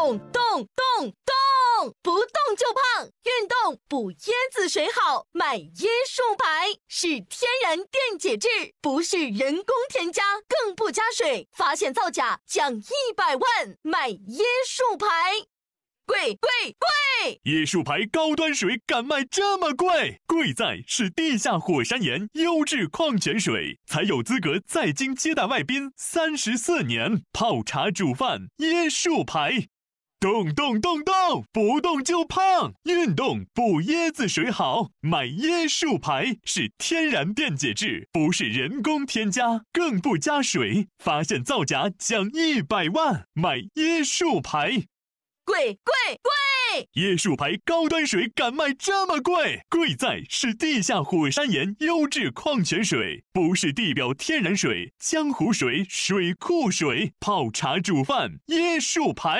动动动动，不动就胖，运动补椰子水好，买椰树牌是天然电解质，不是人工添加，更不加水，发现造假奖100万，买椰树牌。贵！ 椰树牌高端水敢卖这么贵？贵在是地下火山岩优质矿泉水，才有资格在京接待外宾34年。泡茶煮饭，椰树牌。动动动动，不动就胖，运动补椰子水好，买椰树牌是天然电解质，不是人工添加，更不加水，发现造假奖100万，买椰树牌。 贵！ 椰树牌高端水敢卖这么贵？贵在是地下火山岩优质矿泉水，不是地表天然水、江湖水、水库水，泡茶煮饭，椰树牌。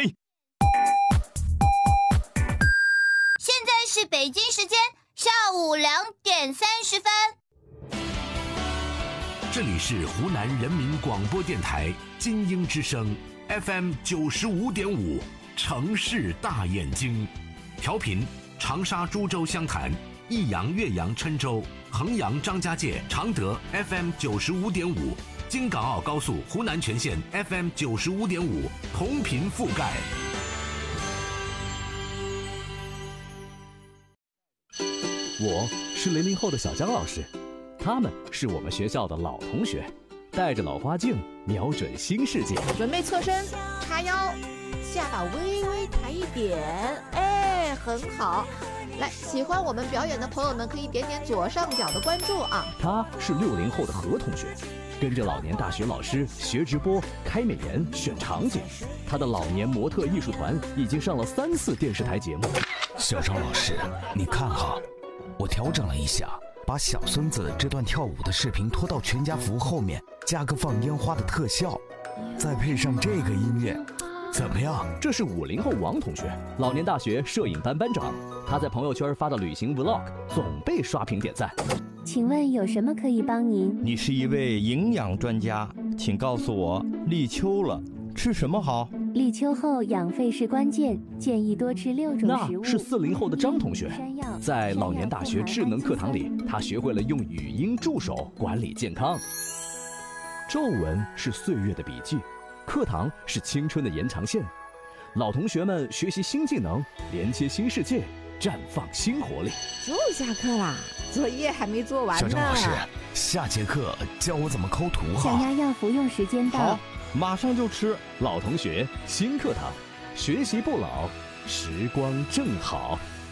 现在是北京时间下午2点30分。 这里是湖南人民广播电台金鹰之声 FM 95.5。城市大眼睛，调频长沙、株洲、湘潭、益阳、岳阳、郴州、衡阳、张家界、常德 FM 95.5，京港澳高速湖南全线 FM 95.5，同频覆盖。 我是00后的小江老师，他们是我们学校的老同学，带着老花镜，瞄准新世界。 准备侧身，叉腰。下巴微微抬一点，哎，很好。来，喜欢我们表演的朋友们可以点点左上角的关注啊。 他是60后的何同学，跟着老年大学老师学直播、开美颜、选场景。他的老年模特艺术团已经上了3次电视台节目。 小张老师，你看哈，我调整了一下，把小孙子这段跳舞的视频拖到全家福后面，加个放烟花的特效，再配上这个音乐。怎么样？ 这是50后王同学，老年大学摄影班班长。他在朋友圈发的旅行 vlog 总被刷屏点赞。 请问有什么可以帮您？ 你是一位营养专家，请告诉我，立秋了，吃什么好？ 立秋后养肺是关键，建议多吃6种食物。 那是40后的张同学，在老年大学智能课堂里，他学会了用语音助手管理健康。皱纹是岁月的笔记，课堂是青春的延长线，老同学们学习新技能，连接新世界，绽放新活力。 就下课啦，作业还没做完呢。 小张老师，下节课教我怎么抠图哈。 降压药服用时间到， 好，马上就吃。 老同学新课堂，学习不老，时光正好。